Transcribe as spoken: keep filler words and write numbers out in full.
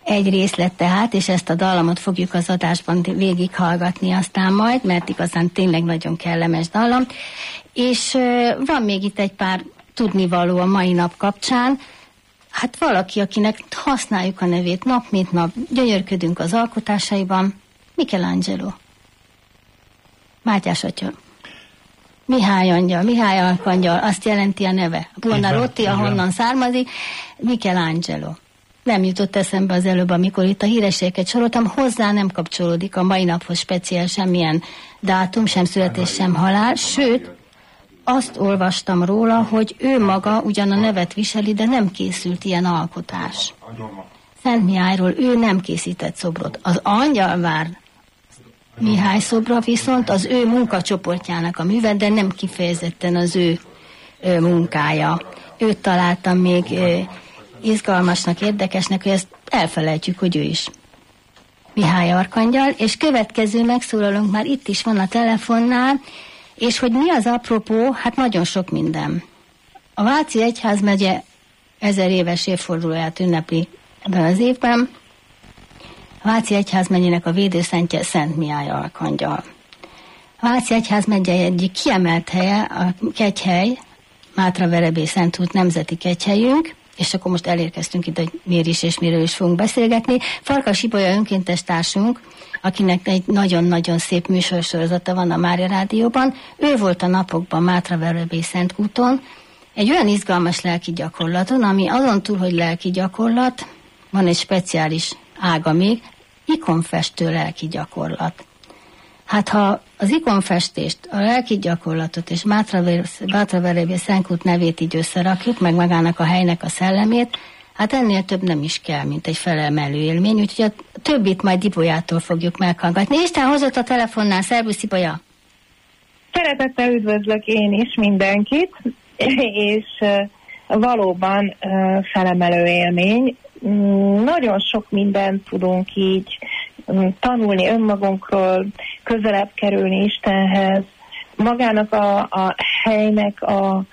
egy részlet tehát, és ezt a dallamot fogjuk az adásban végighallgatni aztán majd, mert igazán tényleg nagyon kellemes dallam. És van még itt egy pár tudnivaló a mai nap kapcsán. Hát valaki, akinek használjuk a nevét nap mint nap, gyönyörködünk az alkotásaiban, Michelangelo. Mátyás atya. Mihály angyal, Mihály arkangyal, azt jelenti a neve. Buonarroti, ahonnan származik, Michelangelo. Nem jutott eszembe az előbb, amikor itt a hírességeket soroltam, hozzá nem kapcsolódik a mai naphoz speciál semmilyen dátum, sem születés, sem halál, sőt, azt olvastam róla, hogy ő maga ugyan a nevet viseli, de nem készült ilyen alkotás. Szent Mihályról ő nem készített szobrot. Az Angyalvár Mihály szobra viszont az ő munkacsoportjának a műve, de nem kifejezetten az ő, ő munkája. Őt találtam még ő, izgalmasnak, érdekesnek, hogy ezt elfelejtjük, hogy ő is Mihály arkangyal, és következő megszólalónk már itt is van a telefonnál, és hogy mi az apropó, hát nagyon sok minden. A Váci Egyházmegye ezer éves évfordulóját ünnepli ebben az évben. A Váci Egyházmegyének a védőszentje Szent Mihály arkangyal. A Váci Egyházmegye egyik kiemelt helye, a kegyhely, Mátra-Verebély Szentút nemzeti kegyhelyünk, és akkor most elérkeztünk itt, hogy miért is és miről is fogunk beszélgetni. Farkas Ibolya önkéntes társunk, akinek egy nagyon-nagyon szép műsorsorozata van a Mária Rádióban. Ő volt a napokban Mátra-Verebély Szentkúton, egy olyan izgalmas lelki gyakorlaton, ami azon túl, hogy lelki gyakorlat, van egy speciális ága még, ikonfestő lelki gyakorlat. Hát ha az ikonfestést, a lelki gyakorlatot és Mátra-Verebély Szentkút nevét így összerakjuk, meg magának a helynek a szellemét, hát ennél több nem is kell, mint egy felemelő élmény, úgyhogy a többit majd Ibolyától fogjuk meghallgatni. Isten hozott a telefonnál, szervusz Ibolya! Szeretettel üdvözlök én is mindenkit, és valóban felemelő élmény. Nagyon sok mindent tudunk így tanulni önmagunkról, közelebb kerülni Istenhez, magának a, a helynek a